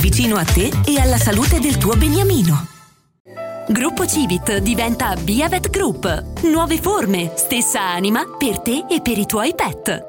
vicino a te e alla salute del tuo beniamino. Gruppo Civit diventa Via Vet Group. Nuove forme, stessa anima per te e per i tuoi pet.